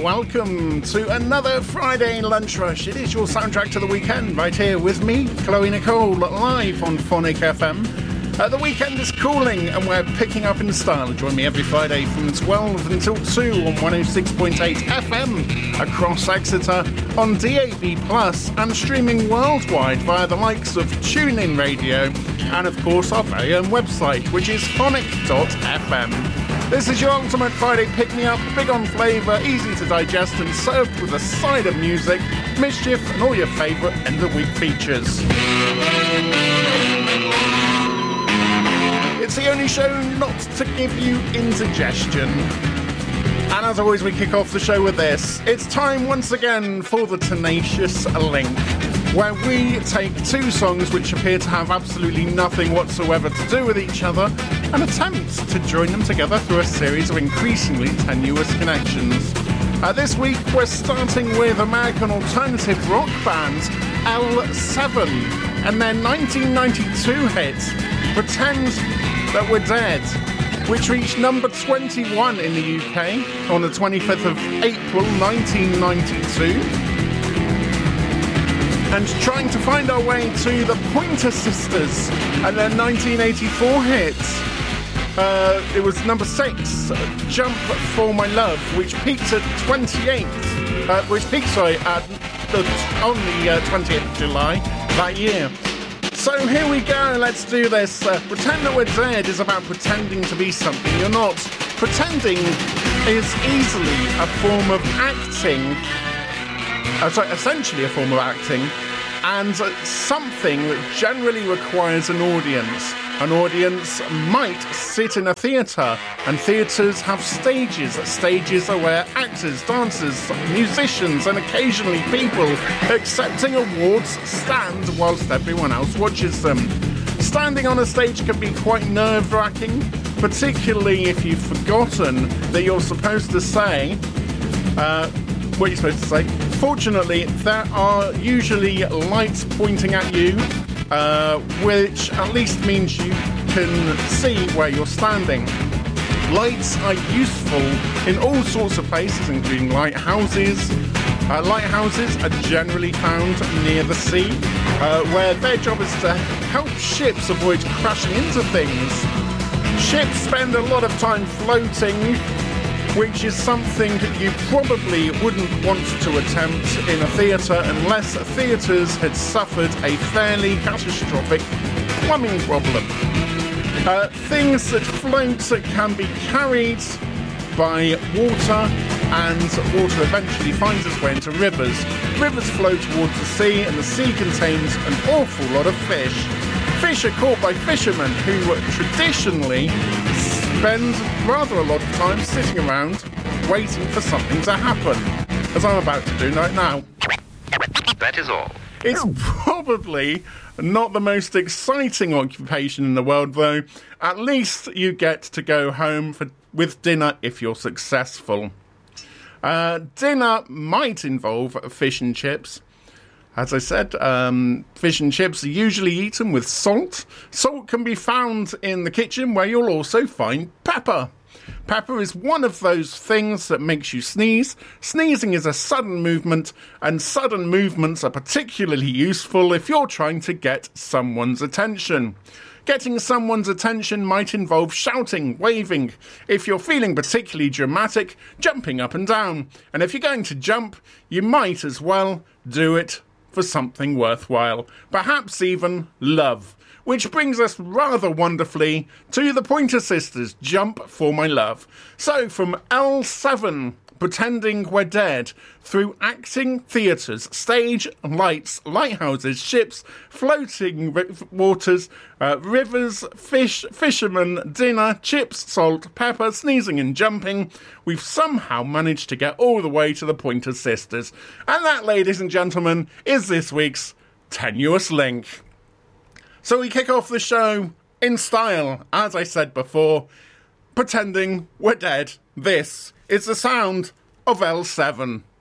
welcome to another Friday Lunch Rush. It is your soundtrack to the weekend, right here with me, Chloe Nicole, live on Phonic FM. The weekend is cooling and we're picking up in style. Join me every Friday from 12 until 2 on 106.8 FM across Exeter, on DAB+, and streaming worldwide via the likes of TuneIn Radio and, of course, our very own website, which is phonic.fm. This is your ultimate Friday pick-me-up, big on flavour, easy to digest and served with a side of music, mischief and all your favourite end-of-week features. It's the only show not to give you indigestion. And as always, we kick off the show with this. It's time once again for the Tenacious Link, where we take two songs which appear to have absolutely nothing whatsoever to do with each other and attempt to join them together through a series of increasingly tenuous connections. This week we're starting with American alternative rock band L7 and their 1992 hit Pretend That We're Dead, which reached number 21 in the UK on the 25th of April 1992. And trying to find our way to the Pointer Sisters and their 1984 hit. It was number 6, Jump For My Love, which peaked at 28th, on the 20th of July that year. So here we go, let's do this. Pretend That We're Dead is about pretending to be something you're not. Pretending is easily a form of acting. Essentially a form of acting, and something that generally requires an audience. An audience might sit in a theatre, and theatres have stages. Stages are where actors, dancers, musicians, and occasionally people accepting awards stand whilst everyone else watches them. Standing on a stage can be quite nerve-wracking, particularly if you've forgotten that you're supposed to say what you're supposed to say. Fortunately, there are usually lights pointing at you, which at least means you can see where you're standing. Lights are useful in all sorts of places, including lighthouses. Lighthouses are generally found near the sea, where their job is to help ships avoid crashing into things. Ships spend a lot of time floating, which is something you probably wouldn't want to attempt in a theatre unless theatres had suffered a fairly catastrophic plumbing problem. Things that float can be carried by water, and water eventually finds its way into rivers. Rivers flow towards the sea, and the sea contains an awful lot of fish. Fish are caught by fishermen who traditionally spend rather a lot of time sitting around waiting for something to happen, as I'm about to do right now. That is all. It's probably not the most exciting occupation in the world, though. At least you get to go home with dinner if you're successful. Dinner might involve fish and chips. As I said, fish and chips are usually eaten with salt. Salt can be found in the kitchen, where you'll also find pepper. Pepper is one of those things that makes you sneeze. Sneezing is a sudden movement, and sudden movements are particularly useful if you're trying to get someone's attention. Getting someone's attention might involve shouting, waving. If you're feeling particularly dramatic, jumping up and down. And if you're going to jump, you might as well do it for something worthwhile, perhaps even love. Which brings us rather wonderfully to the Pointer Sisters' Jump For My Love. So from L7, Pretending We're Dead, through acting, theatres, stage, lights, lighthouses, ships, floating waters, rivers, fish, fishermen, dinner, chips, salt, pepper, sneezing and jumping, we've somehow managed to get all the way to the Pointer Sisters. And that, ladies and gentlemen, is this week's Tenuous Link. So we kick off the show in style, as I said before, Pretending We're Dead. This is the sound of L7.